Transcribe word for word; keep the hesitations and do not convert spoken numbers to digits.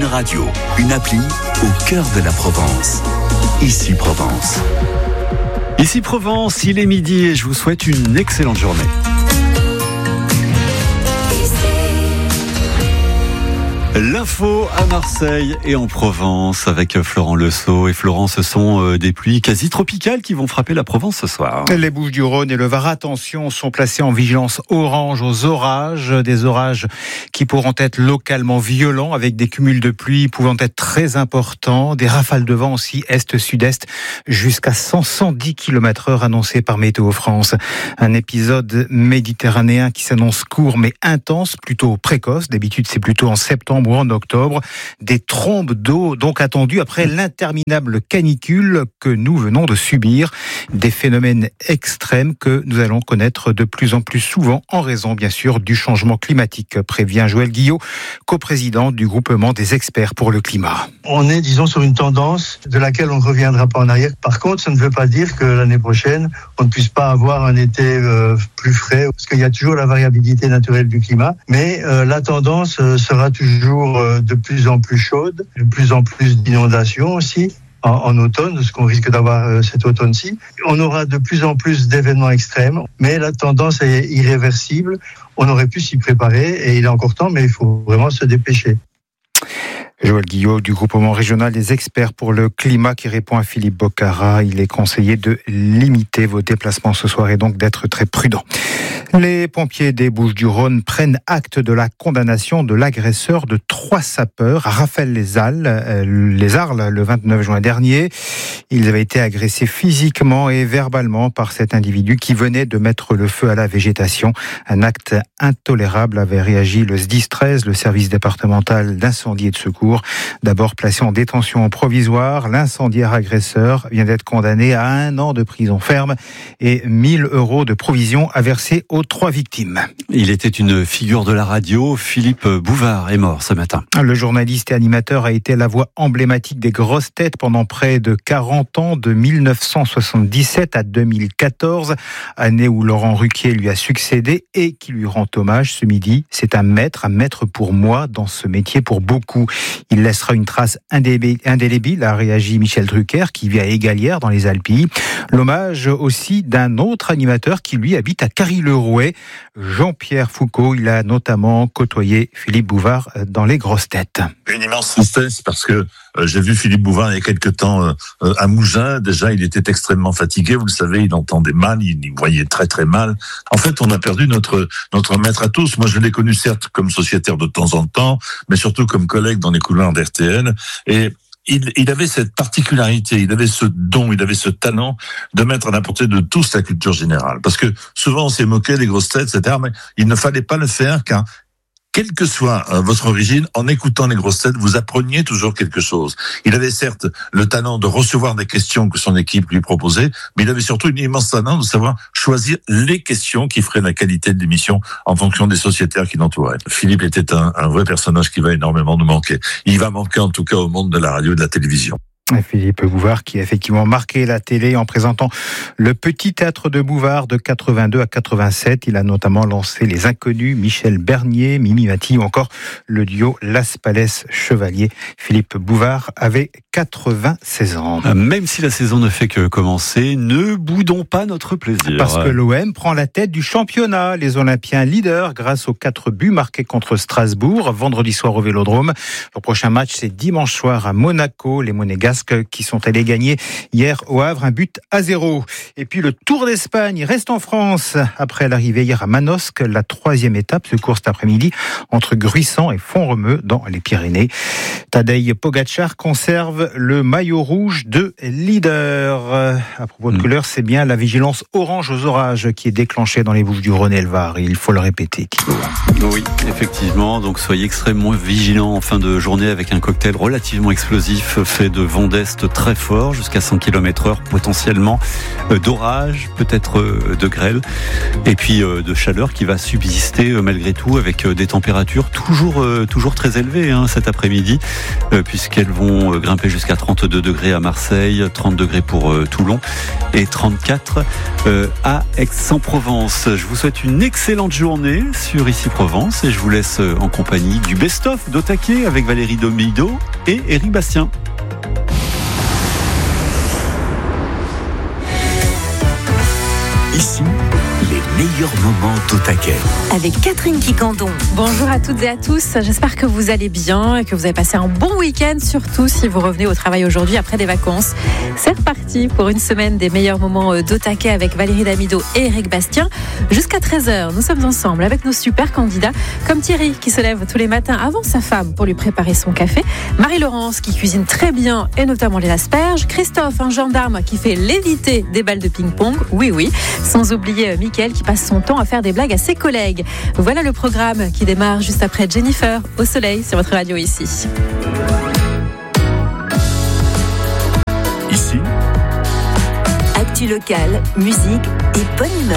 Radio, une appli au cœur de la Provence. Ici Provence. Ici Provence, il est midi et je vous souhaite une excellente journée. L'info à Marseille et en Provence avec Florent Lesault. Et Florent, ce sont des pluies quasi tropicales qui vont frapper la Provence ce soir. Les Bouches-du-Rhône et le Var, attention, sont placés en vigilance orange aux orages. Des orages qui pourront être localement violents avec des cumuls de pluie pouvant être très importants. Des rafales de vent aussi est-sud-est jusqu'à cent à cent dix kilomètres heure annoncés par Météo France. Un épisode méditerranéen qui s'annonce court mais intense, plutôt précoce. D'habitude, c'est plutôt en septembre ou en octobre. Des trombes d'eau donc attendues après l'interminable canicule que nous venons de subir. Des phénomènes extrêmes que nous allons connaître de plus en plus souvent en raison bien sûr du changement climatique, prévient Joël Guillot, coprésident du groupement des experts pour le climat. On est, disons, sur une tendance de laquelle on ne reviendra pas en arrière. Par contre, ça ne veut pas dire que l'année prochaine, on ne puisse pas avoir un été euh, plus frais, parce qu'il y a toujours la variabilité naturelle du climat. Mais euh, la tendance euh, sera toujours de plus en plus chaude, de plus en plus d'inondations aussi en, en automne, ce qu'on risque d'avoir euh, cet automne-ci. On aura de plus en plus d'événements extrêmes, mais la tendance est irréversible. On aurait pu s'y préparer et il est encore temps, mais il faut vraiment se dépêcher. Joël Guillot du groupement régional des experts pour le climat qui répond à Philippe Bocara. Il est conseillé de limiter vos déplacements ce soir et donc d'être très prudent. Les pompiers des Bouches-du-Rhône prennent acte de la condamnation de l'agresseur de trois sapeurs à Raphaël-les-Arles, les Arles, le vingt-neuf juin dernier. Ils avaient été agressés physiquement et verbalement par cet individu qui venait de mettre le feu à la végétation. Un acte intolérable, avait réagi le S D I S treize, le service départemental d'incendie et de secours. D'abord placé en détention provisoire, l'incendiaire agresseur vient d'être condamné à un an de prison ferme et mille euros de provision à verser aux trois victimes. Il était une figure de la radio. Philippe Bouvard est mort ce matin. Le journaliste et animateur a été la voix emblématique des grosses têtes pendant près de quarante ans, de mille neuf cent soixante-dix-sept à deux mille quatorze, année où Laurent Ruquier lui a succédé et qui lui rend hommage ce midi. C'est un maître, un maître pour moi dans ce métier, pour beaucoup. Il laissera une trace indélébile, a réagi Michel Drucker, qui vit à Égalières dans les Alpilles. L'hommage aussi d'un autre animateur qui lui habite à Carry-le-Rouet, Jean-Pierre Foucault. Il a notamment côtoyé Philippe Bouvard dans les grosses têtes. Une immense tristesse parce que euh, j'ai vu Philippe Bouvard il y a quelques temps euh, à Mougins. Déjà, il était extrêmement fatigué. Vous le savez, il entendait mal, il, il voyait très très mal. En fait, on a perdu notre notre maître à tous. Moi, je l'ai connu certes comme sociétaire de temps en temps, mais surtout comme collègue dans les couloirs d'R T L. Et Il, il avait cette particularité, il avait ce don, il avait ce talent de mettre à la portée de tous la culture générale. Parce que souvent on s'est moqué des grosses têtes, et cetera. Mais il ne fallait pas le faire car quelle que soit votre origine, en écoutant les grosses têtes, vous appreniez toujours quelque chose. Il avait certes le talent de recevoir des questions que son équipe lui proposait, mais il avait surtout une immense talent de savoir choisir les questions qui feraient la qualité de l'émission en fonction des sociétaires qui l'entouraient. Philippe était un, un vrai personnage qui va énormément nous manquer. Il va manquer en tout cas au monde de la radio et de la télévision. Philippe Bouvard qui a effectivement marqué la télé en présentant le Petit Théâtre de Bouvard de quatre-vingt-deux à quatre-vingt-sept. Il a notamment lancé Les Inconnus, Michel Bernier, Mimi Mati ou encore le duo Las Palais Chevalier. Philippe Bouvard avait quatre-vingt-seize ans. Même si la saison ne fait que commencer, ne boudons pas notre plaisir. Parce que l'O M prend la tête du championnat. Les Olympiens leaders grâce aux quatre buts marqués contre Strasbourg vendredi soir au Vélodrome. Le prochain match, c'est dimanche soir à Monaco. Les Monégasques qui sont allés gagner hier au Havre un but à zéro. Et puis le Tour d'Espagne reste en France après l'arrivée hier à Manosque. La troisième étape se court cet après-midi entre Gruissant et Font-Romeu dans les Pyrénées. Tadej Pogacar conserve le maillot rouge de leader. À propos de mmh. couleur, c'est bien la vigilance orange aux orages qui est déclenchée dans les Bouches-du-Rhône et le Var. Il faut le répéter. Oui, effectivement. Donc soyez extrêmement vigilants en fin de journée avec un cocktail relativement explosif fait de vent d'est très fort, jusqu'à cent kilomètres heure potentiellement, euh, d'orage, peut-être euh, de grêle, et puis euh, de chaleur qui va subsister euh, malgré tout avec euh, des températures toujours, euh, toujours très élevées hein, cet après-midi. euh, puisqu'elles vont grimper jusqu'à trente-deux degrés à Marseille, trente degrés pour euh, Toulon et trente-quatre euh, à Aix-en-Provence. Je vous souhaite une excellente journée sur Ici Provence et je vous laisse en compagnie du best-of d'Otaké avec Valérie Domido et Éric Bastien. Ici, les meilleurs moments d'Otaké. Avec Catherine Quicandon. Bonjour à toutes et à tous, j'espère que vous allez bien et que vous avez passé un bon week-end, surtout si vous revenez au travail aujourd'hui après des vacances. C'est reparti pour une semaine des meilleurs moments d'Otaké avec Valérie Damido et Éric Bastien. Jusqu'à treize heures, nous sommes ensemble avec nos super candidats, comme Thierry qui se lève tous les matins avant sa femme pour lui préparer son café, Marie-Laurence qui cuisine très bien et notamment les asperges, Christophe, un gendarme qui fait léviter des balles de ping-pong, oui oui, sans oublier Mickaël qui passe son temps à faire des blagues à ses collègues. Voilà le programme qui démarre juste après Jennifer au soleil sur votre radio ici. Ici, Actu locale, musique et bonne humeur.